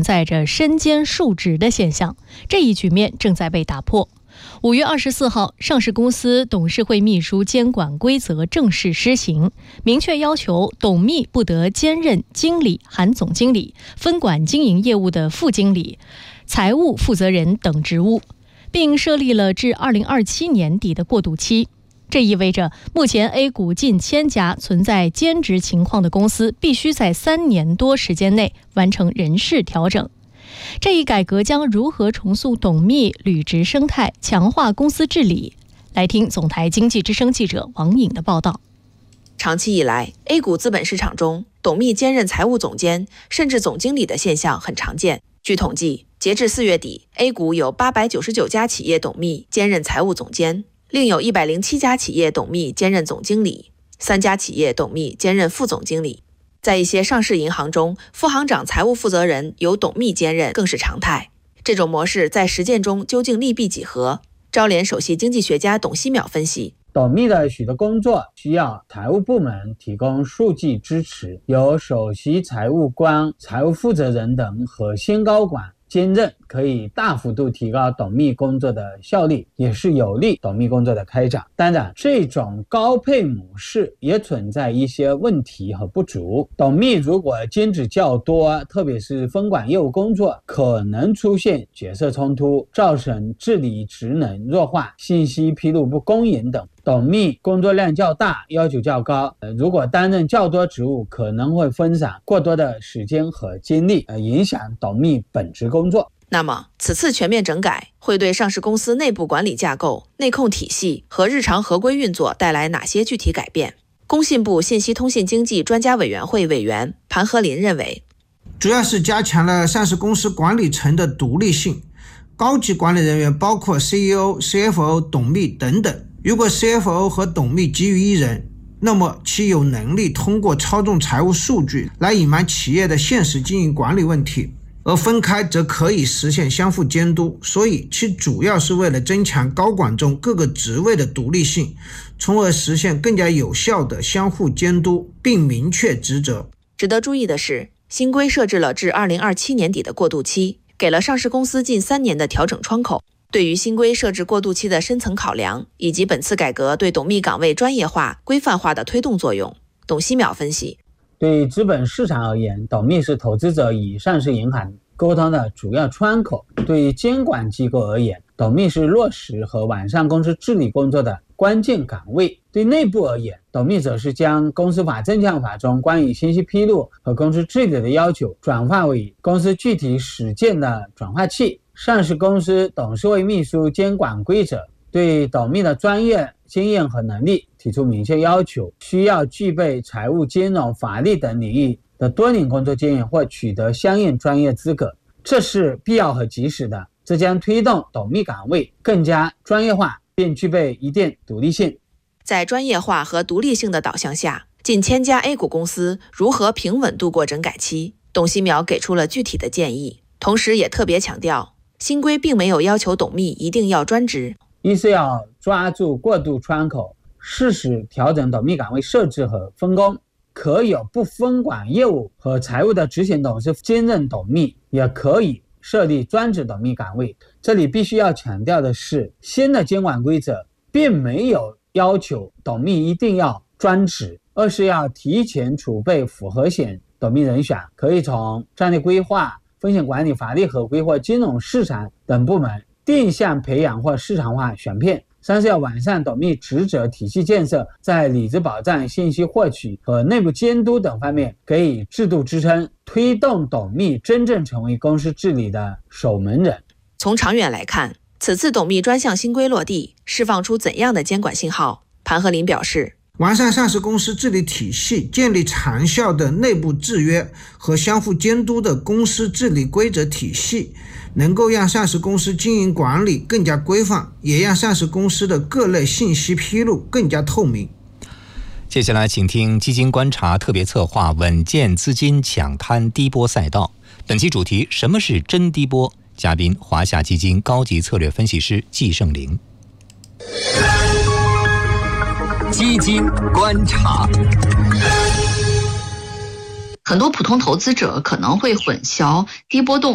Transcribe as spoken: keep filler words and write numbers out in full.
在着身兼数职的现象，这一局面正在被打破。五月二十四号，上市公司董事会秘书监管规则正式施行，明确要求董秘不得兼任经理含总经理、分管经营业务的副经理、财务负责人等职务，并设立了至二零二七年底的过渡期。这意味着目前 A 股近千家存在兼职情况的公司必须在三年多时间内完成人事调整。这一改革将如何重塑董秘履职生态，强化公司治理？来听总台经济之声记者王颖的报道。 长期以来 A 股资本市场中，董秘兼任财务总监甚至总经理的现象很常见。据统计，截至四月底 A 股有八百九十九家企业董秘兼任财务总监，另有一百零七家企业董秘兼任总经理，三家企业董秘兼任副总经理。在一些上市银行中，副行长财务负责人由董秘兼任更是常态。这种模式在实践中究竟利弊几何？招联首席经济学家董希淼分析， 董秘的许多工作需要财务部门提供数据支持，由首席财务官、财务负责人等核心高管兼任，可以大幅度提高董秘工作的效率，也是有利董秘工作的开展。当然，这种高配模式也存在一些问题和不足。董秘如果兼职较多，特别是分管业务工作，可能出现角色冲突，造成治理职能弱化、信息披露不公允等。董秘工作量较大，要求较高，呃、如果担任较多职务，可能会分散过多的时间和精力，呃、影响董秘本职工作。 那么，此次全面整改会对上市公司内部管理架构、内控体系和日常合规运作带来哪些具体改变？工信部信息通信经济专家委员会委员盘和林认为， 主要是加强了上市公司管理层的独立性，高级管理人员包括 C E O、C F O、董秘等等。如果 C F O 和董秘集于一人，那么其有能力通过操纵财务数据来隐瞒企业的现实经营管理问题，而分开则可以实现相互监督，所以其主要是为了增强高管中各个职位的独立性，从而实现更加有效的相互监督，并明确职责。 值得注意的是，新规设置了至二零二七年底的过渡期，给了上市公司近三年的调整窗口。对于新规设置过渡期的深层考量，以及本次改革对董秘岗位专业化、规范化的推动作用，董希淼分析， 对资本市场而言，董秘是投资者与上市银行沟通的主要窗口；对于监管机构而言，董秘是落实和完善公司治理工作的关键岗位；对内部而言，董秘则是将公司法、证券法中关于信息披露和公司治理的要求转化为公司具体实践的转化器。上市公司董事会秘书监管规则对董秘的专业经验和能力提出明确要求，需要具备财务、金融、法律等领域的多年工作经验或取得相应专业资格，这是必要和及时的。这将推动董秘岗位更加专业化，并具备一定独立性。 在专业化和独立性的导向下，近千家 A 股公司如何平稳度过整改期？董希淼给出了具体的建议，同时也特别强调，新规并没有要求董秘一定要专职， 一是要抓住过渡窗口，适时调整董秘岗位设置和分工，可有不分管业务和财务的执行董事兼任董秘，也可以设立专职董秘岗位。这里必须要强调的是，新的监管规则并没有要求董秘一定要专职，而是要提前储备符合性董秘人选，可以从战略规划、风险管理、法律合规或金融市场等部门定向培养或市场化选片。三是要完善董秘职责体系建设，在履职保障、信息获取和内部监督等方面给予制度支撑，推动董秘真正成为公司治理的守门人。 从长远来看，此次董秘专项新规落地，释放出怎样的监管信号？盘和林表示， 完善上市公司治理体系，建立长效的内部制约和相互监督的公司治理规则体系，能够让上市公司经营管理更加规范，也让上市公司的各类信息披露更加透明。 接下来请听基金观察特别策划稳健资金抢滩低波赛道，本期主题，什么是真低波？嘉宾华夏基金高级策略分析师季胜林。 基金观察， 很多普通投资者可能会混淆低波动